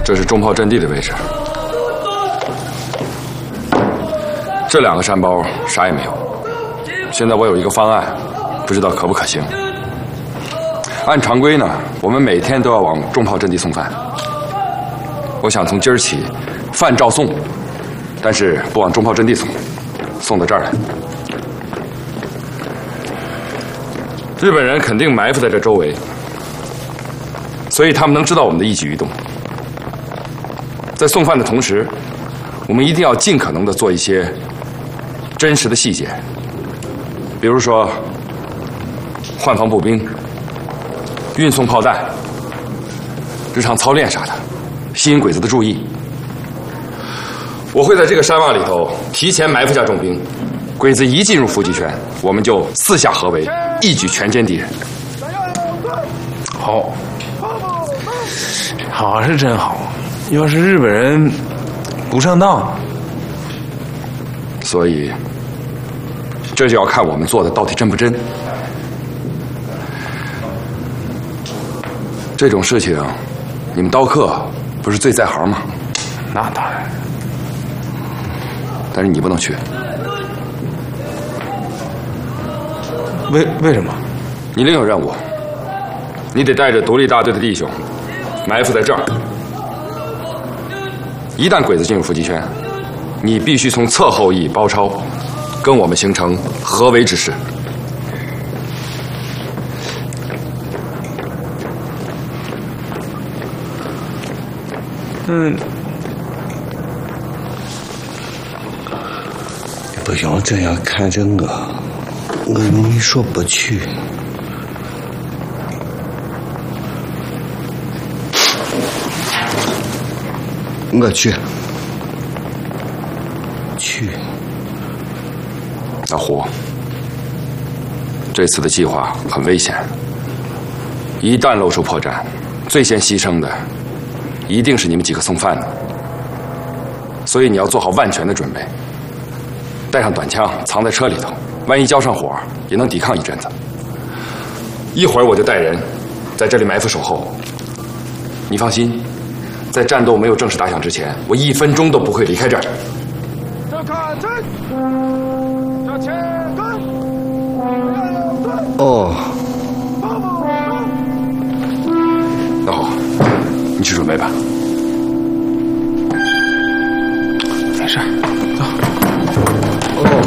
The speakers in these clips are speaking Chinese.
这是重炮阵地的位置。这2个山包啥也没有。现在我有一个方案，不知道可不可行。按常规呢，我们每天都要往重炮阵地送饭。我想从今儿起，饭照送，但是不往重炮阵地送到这儿来。日本人肯定埋伏在这周围，所以他们能知道我们的一举一动。在送饭的同时，我们一定要尽可能的做一些真实的细节，比如说换防步兵、运送炮弹、日常操练啥的，吸引鬼子的注意。我会在这个山洼里头提前埋伏下重兵，鬼子一进入伏击圈，我们就4下合围，一举全歼敌人。 好，好是真好。要是日本人不上当， 所以这就要看我们做的到底真不真。这种事情，你们刀客不是最在行吗？ 那当然。 但是你不能去。 为什么？ 你另有任务，你得带着独立大队的弟兄埋伏在这儿。一旦鬼子进入伏击圈，你必须从侧后翼包抄，跟我们形成合围之势。 不要这样看着我容易说不去。我去。 老胡，这次的计划很危险，一旦露出破绽，最先牺牲的一定是你们几个送饭的，所以你要做好万全的准备，带上短枪藏在车里头，万一交上火也能抵抗一阵子。一会儿我就带人在这里埋伏守候。你放心，在战斗没有正式打响之前，我1分钟都不会离开这儿。 哦， 那好，你去准备吧。 没事，走。 哦，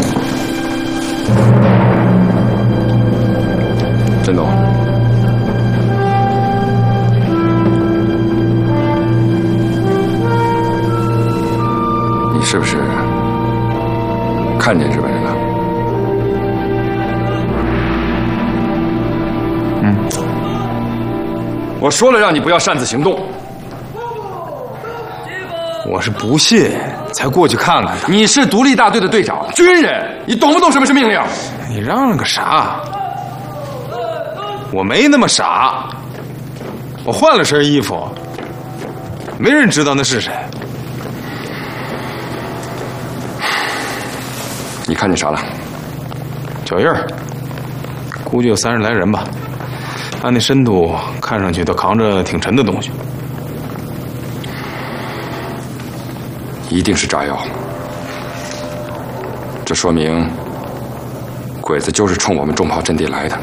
振东，你是不是看见日本人了？我说了，让你不要擅自行动。 我是不信，才过去看看的。 你是独立大队的队长，军人，你懂不懂什么是命令？ 你嚷嚷个啥？我没那么傻，我换了身衣服，没人知道那是谁。 你看见啥了？ 脚印儿，估计有30来人吧。按那深度，看上去都扛着挺沉的东西。 一定是炸药，这说明鬼子就是冲我们重炮阵地来的。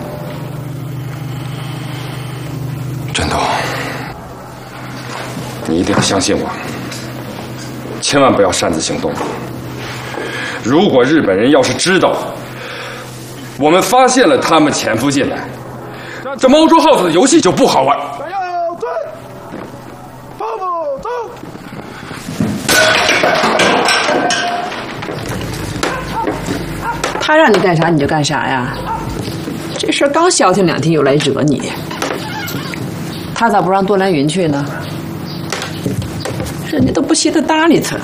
振东，你一定要相信我，千万不要擅自行动。如果日本人要是知道我们发现了他们潜伏进来，这猫捉耗子的游戏就不好玩。 他让你干啥你就干啥呀？这事儿刚消停2天，又来惹你。他咋不让多兰云去呢？人家都不稀得搭理他。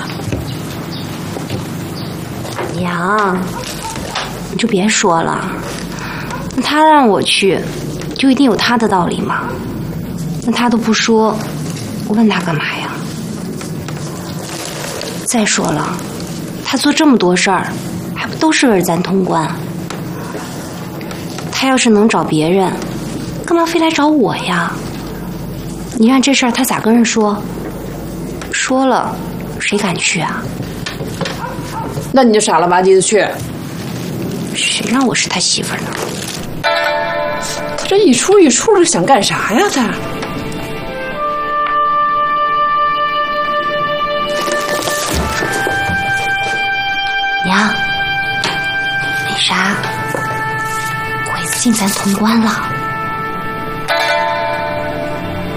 娘，你就别说了，他让我去，就一定有他的道理吗？那他都不说，我问他干嘛呀？再说了，他做这么多事儿，还不都是为了咱通关？他要是能找别人，干嘛非来找我呀？你让这事儿他咋跟人说？ 说了，谁敢去啊？ 那你就傻了吧唧的去。 谁让我是他媳妇儿呢？ 他这一出一出的想干啥呀？他娘，那啥，鬼子进咱潼关了。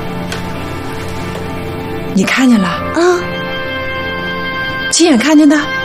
你看见了？ 啊， 亲眼看见的？